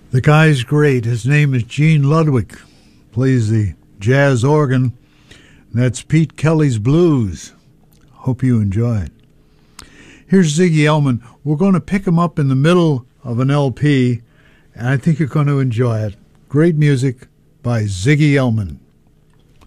The guy's great. His name is Gene Ludwig. Plays the jazz organ. That's Pete Kelly's Blues. Hope you enjoy it. Here's Ziggy Elman. We're going to pick him up in the middle of an LP, and I think you're going to enjoy it. Great music by Ziggy Elman.